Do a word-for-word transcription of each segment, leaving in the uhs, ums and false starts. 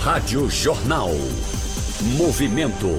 Rádio Jornal. Movimento.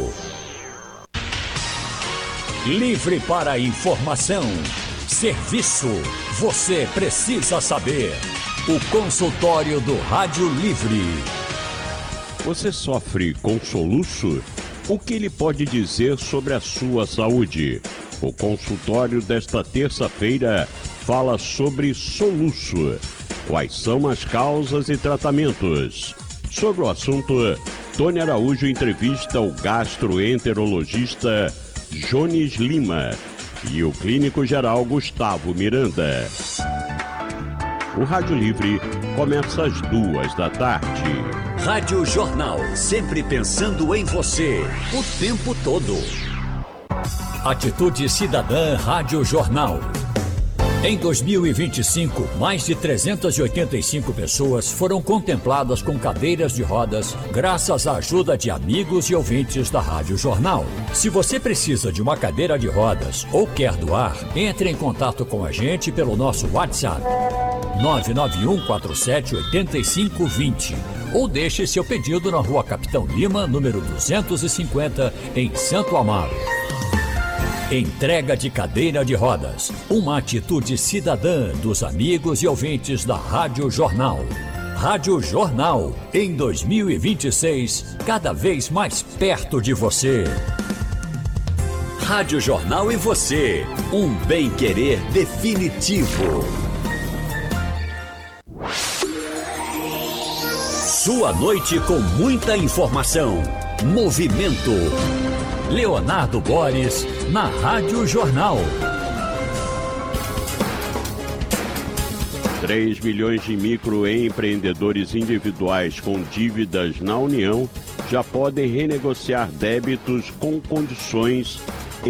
Livre para informação. Serviço. Você precisa saber. O consultório do Rádio Livre. Você sofre com soluço? O que ele pode dizer sobre a sua saúde? O consultório desta terça-feira fala sobre soluço. Quais são as causas e tratamentos? Sobre o assunto, Tony Araújo entrevista o gastroenterologista Jones Lima e o clínico geral Gustavo Miranda. O Rádio Livre começa às duas da tarde. Rádio Jornal, sempre pensando em você, o tempo todo. Atitude Cidadã Rádio Jornal. Em dois mil e vinte e cinco, mais de trezentas e oitenta e cinco pessoas foram contempladas com cadeiras de rodas graças à ajuda de amigos e ouvintes da Rádio Jornal. Se você precisa de uma cadeira de rodas ou quer doar, entre em contato com a gente pelo nosso WhatsApp nove nove um quatro sete oito cinco dois zero ou deixe seu pedido na Rua Capitão Lima, número duzentos e cinquenta, em Santo Amaro. Entrega de cadeira de rodas, uma atitude cidadã dos amigos e ouvintes da Rádio Jornal. Rádio Jornal, em dois mil e vinte e seis, cada vez mais perto de você. Rádio Jornal e você, um bem-querer definitivo. Sua noite com muita informação. Movimento. Leonardo Boris, na Rádio Jornal. três milhões de microempreendedores individuais com dívidas na União já podem renegociar débitos com condições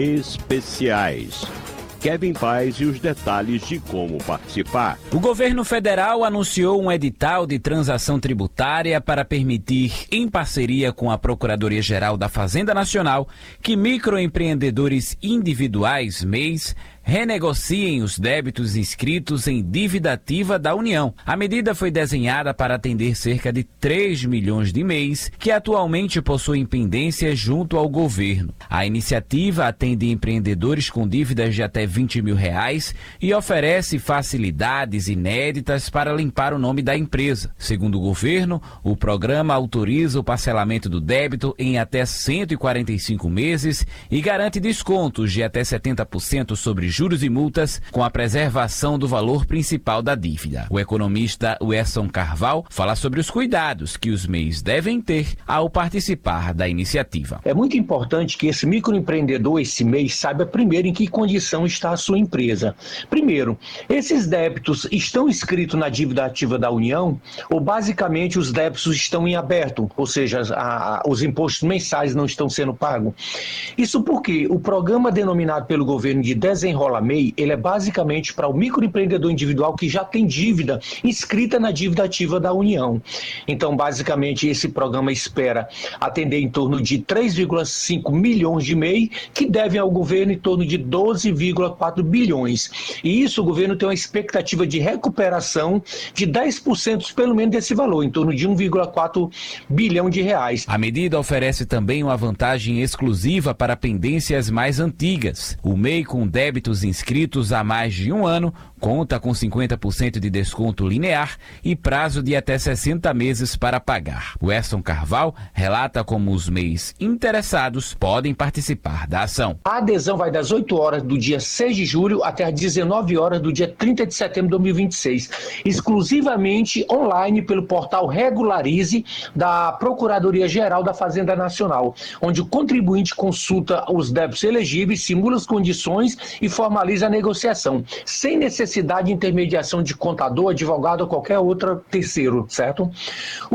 especiais. Kevin Paz e os detalhes de como participar. O governo federal anunciou um edital de transação tributária para permitir, em parceria com a Procuradoria-Geral da Fazenda Nacional, que microempreendedores individuais, M E Is, renegociem os débitos inscritos em dívida ativa da União. A medida foi desenhada para atender cerca de três milhões de M E Is que atualmente possuem pendências junto ao governo. A iniciativa atende empreendedores com dívidas de até vinte mil reais e oferece facilidades inéditas para limpar o nome da empresa. Segundo o governo, o programa autoriza o parcelamento do débito em até cento e quarenta e cinco meses e garante descontos de até setenta por cento sobre juros e multas, com a preservação do valor principal da dívida. O economista Werson Carvalho fala sobre os cuidados que os M E Is devem ter ao participar da iniciativa. É muito importante que esse microempreendedor, esse M E I, saiba primeiro em que condição está a sua empresa. Primeiro, esses débitos estão inscritos na dívida ativa da União ou basicamente os débitos estão em aberto, ou seja, a, a, os impostos mensais não estão sendo pagos. Isso porque o programa denominado pelo governo de Desenrola M E I, ele é basicamente para o microempreendedor individual que já tem dívida inscrita na dívida ativa da União. Então, basicamente, esse programa espera atender em torno de três vírgula cinco milhões de M E I que devem ao governo em torno de doze vírgula quatro bilhões. E isso o governo tem uma expectativa de recuperação de dez por cento pelo menos desse valor, em torno de um vírgula quatro bilhão de reais. A medida oferece também uma vantagem exclusiva para pendências mais antigas. O M E I com débitos inscritos há mais de um ano conta com cinquenta por cento de desconto linear e prazo de até sessenta meses para pagar. O Werson Carvalho relata como os M E Is interessados podem participar da ação. A adesão vai das oito horas do dia seis de julho até as dezenove horas do dia trinta de setembro de dois mil e vinte e seis, exclusivamente online pelo portal Regularize da Procuradoria-Geral da Fazenda Nacional, onde o contribuinte consulta os débitos elegíveis, simula as condições e formaliza a negociação, sem necessidade de intermediação de contador, advogado ou qualquer outro terceiro, certo?